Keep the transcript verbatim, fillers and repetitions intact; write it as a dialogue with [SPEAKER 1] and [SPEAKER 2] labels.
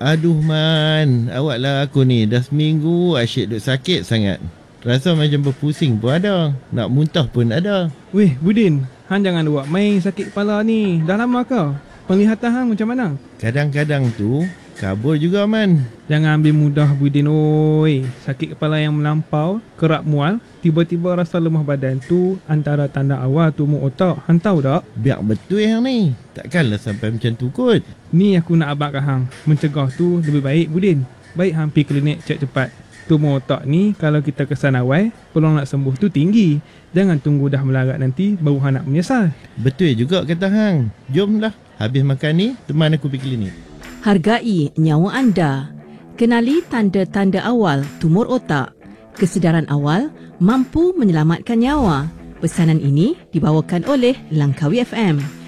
[SPEAKER 1] Aduh Man, awak lah aku ni. Dah seminggu asyik duk sakit sangat. Rasa macam berpusing pun ada. Nak muntah pun ada.
[SPEAKER 2] Weh Budin, hang jangan buat main sakit kepala ni. Dah lama ke? Penglihatan hang macam mana?
[SPEAKER 1] Kadang-kadang tu kabur juga Man.
[SPEAKER 2] Jangan ambil mudah Budin oi. Sakit kepala yang melampau, kerap mual, tiba-tiba rasa lemah badan tu antara tanda awal tumor otak. Hang tahu tak?
[SPEAKER 1] Biar betul yang ni. Takkanlah sampai macam tu kot.
[SPEAKER 2] Ni aku nak abang kat hang. Mencegah tu lebih baik Budin. Baik hang pergi klinik cek cepat. Tumor otak ni kalau kita kesan awal, peluang nak sembuh tu tinggi. Jangan tunggu dah melarat nanti baru hang nak menyesal.
[SPEAKER 1] Betul juga kata hang. Jomlah, habis makan ni teman aku pergi klinik.
[SPEAKER 3] Hargai nyawa anda. Kenali tanda-tanda awal tumor otak. Kesedaran awal mampu menyelamatkan nyawa. Pesanan ini dibawakan oleh Langkawi F M.